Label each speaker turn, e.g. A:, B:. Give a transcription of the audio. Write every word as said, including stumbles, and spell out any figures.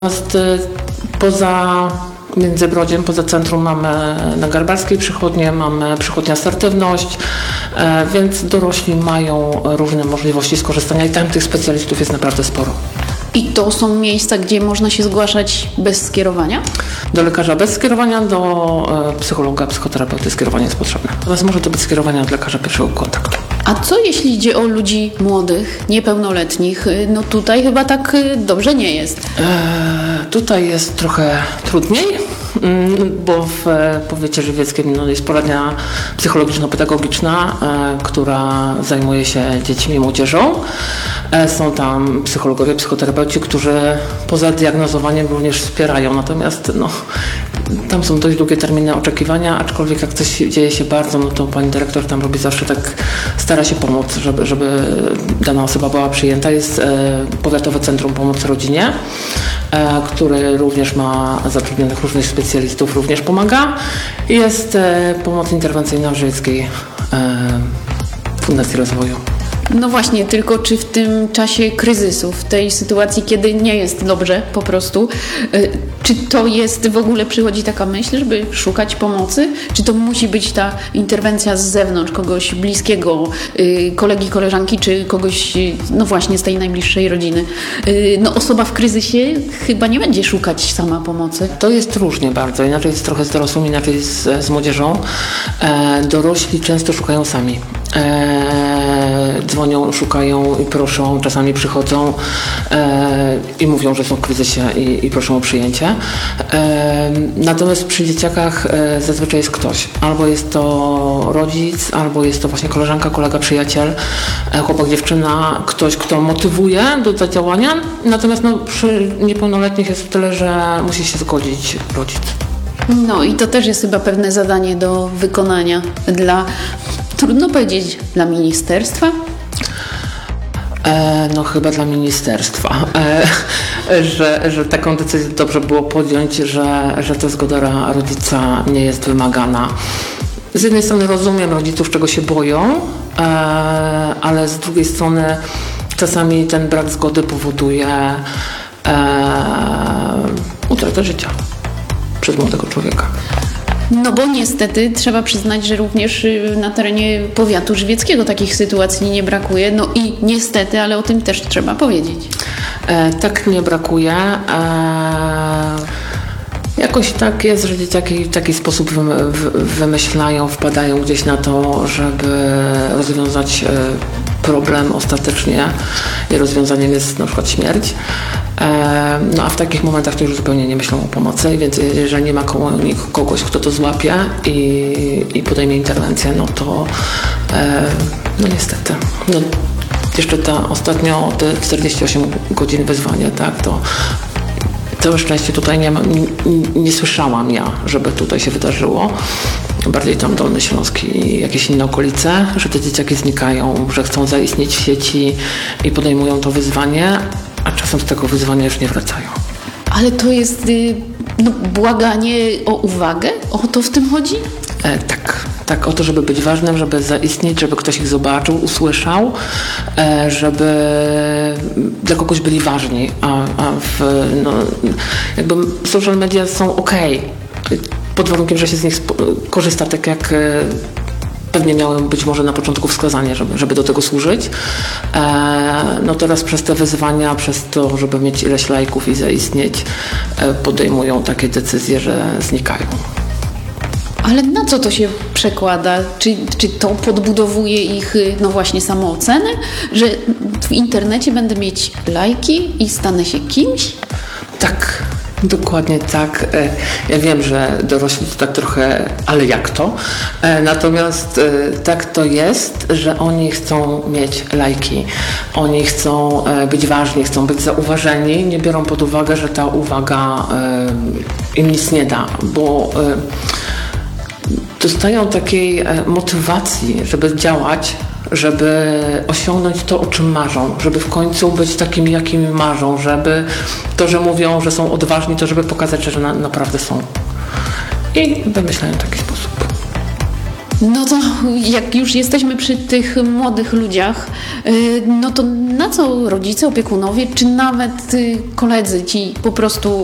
A: Natomiast poza Międzybrodziem, poza centrum mamy na Garbarskiej przychodnię, mamy przychodnię Asertywność, więc dorośli mają różne możliwości skorzystania i tam tych specjalistów jest naprawdę sporo.
B: I to są miejsca, gdzie można się zgłaszać bez skierowania?
A: Do lekarza bez skierowania, do psychologa, psychoterapeuty skierowanie jest potrzebne. Natomiast może to być skierowanie od lekarza pierwszego kontaktu.
B: A co jeśli idzie o ludzi młodych, niepełnoletnich? No tutaj chyba tak dobrze nie jest.
A: Eee, tutaj jest trochę trudniej, bo w powiecie żywieckim no, jest poradnia psychologiczno-pedagogiczna, e, która zajmuje się dziećmi i młodzieżą. E, są tam psychologowie, psychoterapeuci, którzy poza diagnozowaniem również wspierają. Natomiast no, tam są dość długie terminy oczekiwania, aczkolwiek jak coś dzieje się bardzo, no to pani dyrektor tam robi zawsze tak, stara się pomóc, żeby, żeby dana osoba była przyjęta. Jest e, Powiatowe Centrum Pomocy Rodzinie, e, które również ma zatrudnionych różnych specjalistów, również pomaga. Jest e, pomoc interwencyjna w Żywieckiej e, Fundacji Rozwoju.
B: No właśnie, tylko czy w tym czasie kryzysu, w tej sytuacji, kiedy nie jest dobrze po prostu, czy to jest, w ogóle przychodzi taka myśl, żeby szukać pomocy? Czy to musi być ta interwencja z zewnątrz, kogoś bliskiego, kolegi, koleżanki, czy kogoś, no właśnie, z tej najbliższej rodziny? No osoba w kryzysie chyba nie będzie szukać sama pomocy.
A: To jest różnie bardzo, inaczej jest trochę z dorosłymi, inaczej z, z młodzieżą. E, dorośli często szukają sami. E, dzwonią, szukają i proszą, czasami przychodzą e, i mówią, że są w kryzysie i, i proszą o przyjęcie. E, natomiast przy dzieciakach e, zazwyczaj jest ktoś. Albo jest to rodzic, albo jest to właśnie koleżanka, kolega, przyjaciel, e, chłopak, dziewczyna, ktoś, kto motywuje do zadziałania. Natomiast no, przy niepełnoletnich jest tyle, że musi się zgodzić rodzic.
B: No i to też jest chyba pewne zadanie do wykonania dla, trudno powiedzieć, dla ministerstwa?
A: E, no chyba dla ministerstwa, e, że, że taką decyzję dobrze było podjąć, że, że ta zgoda rodzica nie jest wymagana. Z jednej strony rozumiem rodziców, czego się boją, e, ale z drugiej strony czasami ten brak zgody powoduje e, utratę życia przez młodego człowieka.
B: No bo niestety trzeba przyznać, że również na terenie powiatu żywieckiego takich sytuacji nie brakuje. No i niestety, ale o tym też trzeba powiedzieć.
A: E, tak nie brakuje. E, jakoś tak jest, że dzieciaki w taki sposób wymyślają, wpadają gdzieś na to, żeby rozwiązać problem ostatecznie i rozwiązaniem jest na przykład śmierć. No a w takich momentach to już zupełnie nie myślą o pomocy, więc jeżeli nie ma koło nich kogoś, kto to złapie i, i podejmie interwencję, no to no niestety. No, jeszcze ta ostatnio te czterdzieści osiem godzin wyzwanie, tak, to całe szczęście tutaj nie, ma, nie, nie słyszałam ja, żeby tutaj się wydarzyło. Bardziej tam Dolny Śląsk i jakieś inne okolice, że te dzieciaki znikają, że chcą zaistnieć w sieci i podejmują to wyzwanie, a czasem z tego wyzwania już nie wracają.
B: Ale to jest no, błaganie o uwagę? O to w tym chodzi?
A: E, tak, tak, o to, żeby być ważnym, żeby zaistnieć, żeby ktoś ich zobaczył, usłyszał, e, żeby dla kogoś byli ważni, a, a w, no, jakby social media są okej, pod warunkiem, że się z nich korzysta tak jak pewnie miałem być może na początku wskazanie, żeby, żeby do tego służyć. E, no teraz przez te wyzwania, przez to, żeby mieć ileś lajków i zaistnieć, e, podejmują takie decyzje, że znikają.
B: Ale na co to się przekłada? Czy, czy to podbudowuje ich, no właśnie, samoocenę? Że w internecie będę mieć lajki i stanę się kimś?
A: Tak. Dokładnie tak. Ja wiem, że dorośli to tak trochę, ale jak to? Natomiast tak to jest, że oni chcą mieć lajki, oni chcą być ważni, chcą być zauważeni, nie biorą pod uwagę, że ta uwaga im nic nie da, bo dostają takiej motywacji, żeby działać, żeby osiągnąć to, o czym marzą, żeby w końcu być takimi, jakimi marzą, żeby to, że mówią, że są odważni, to żeby pokazać, że na, naprawdę są. I wymyślają taki sposób.
B: No to jak już jesteśmy przy tych młodych ludziach, y, no to na co rodzice, opiekunowie, czy nawet y, koledzy ci po prostu